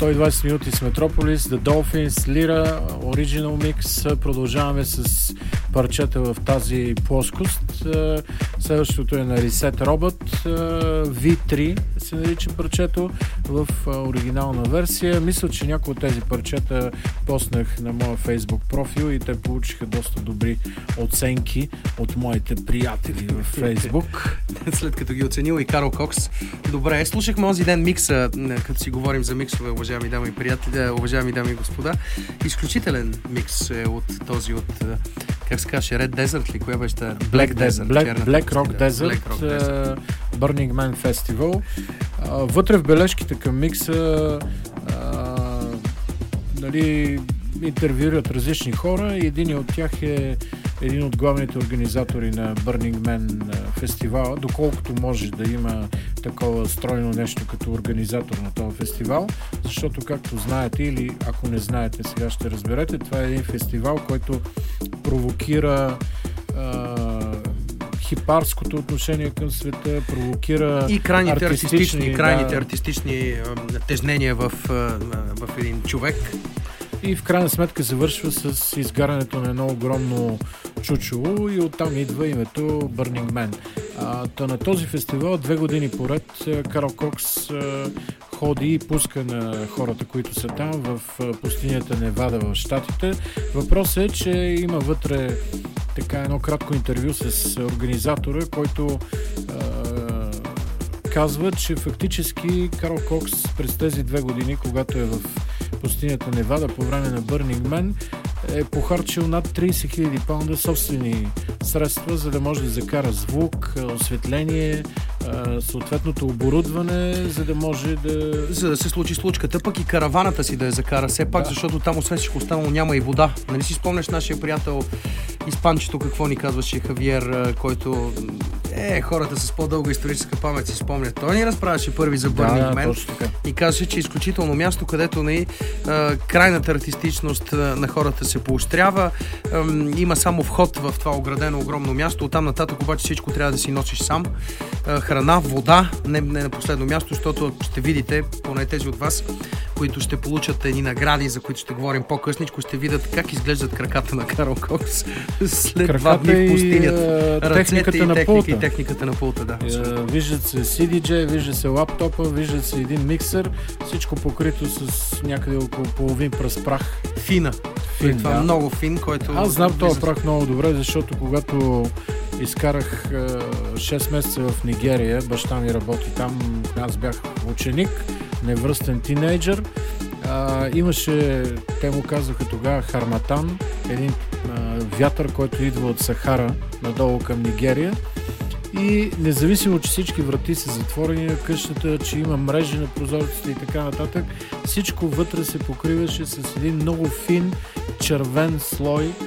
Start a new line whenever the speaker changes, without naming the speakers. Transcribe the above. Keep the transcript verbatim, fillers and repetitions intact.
сто и двадесет минути с Metropolis, The Dolphins, Lyra, Original Mix. Продължаваме с парчета в тази плоскост. Следващото е на Reset Robot. ви три се нарича парчето в оригинална версия. Мисля, че някои от тези парчета поснах на моя Facebook профил и те получиха доста добри оценки от моите приятели в Facebook.
След като ги оценил и Карл Кокс. Добре, слушахме онзи ден микса, като си говорим за миксове, уважаеми дами и приятели, уважаеми дами и господа. Изключителен микс е от този от, как се каже, Red Desert ли? Коя беше? Black,
Black Desert. Black, Black Rock Desert,
Black Rock Desert.
Burning Man Festival. Вътре в бележките към микса а, нали, интервюират различни хора и един от тях е един от главните организатори на Burning Man фестивала, доколкото може да има такова стройно нещо като организатор на този фестивал, защото, както знаете или ако не знаете, сега ще разберете, това е един фестивал, който провокира а, хипарското отношение към света, провокира
и крайните
артистични,
артистични, крайните
да,
артистични а, тежнения в, а, в един човек.
И в крайна сметка завършва с изгарянето на едно огромно чучело и оттам идва името Burning Man. А, та на този фестивал две години поред Карл Кокс а, ходи и пуска на хората, които са там в пустинята Невада в Щатите. Въпросът е, че има вътре така едно кратко интервю с организатора, който а, казва, че фактически Карл Кокс през тези две години, когато е в пустинята Невада по време на Burning Man, е похарчил над тридесет хиляди паунда собствени средства, за да може да закара звук, осветление, съответното оборудване, за да може да...
За да се случи случката, пък и караваната си да я закара все пак, да. Защото там освен всичко останало няма и вода. Нали си спомняш нашия приятел испанчето какво ни казваше Хавиер, който е, хората с по-дълга историческа памет си спомнят. Той ни разправяше първи за Burning
да,
Man и казваше, че е изключително място, където нали, крайната артистичност на хората се поощрява. Има само вход в това оградено огромно място. Оттам нататък обаче всичко трябва да си носиш сам. Храна, вода, не, не на последно място, защото ще видите, поне тези от вас, които ще получат едни награди, за които ще говорим по-късничко, ще видят как изглеждат краката на Карл Кокс след краката два дни в пустинята. Ръцете и,
на
техника, и техниката на пулта. Да.
Uh, виждат се си ди джей, вижда се лаптопа, вижда се един миксер, всичко покрито с някъде около половин пръст прах.
Фина.
Фин,
това
да.
Много фин, който...
Аз знам този прах много добре, защото когато изкарах uh, шест месеца в Нигерия, баща ми работи там, аз бях ученик, невръстен тинейджър. Uh, имаше, те му казваха тогава харматан, един uh, вятър, който идва от Сахара надолу към Нигерия. И независимо, че всички врати са затворени на къщата, че има мрежи на прозорците и така нататък, всичко вътре се покриваше с един много фин червен слой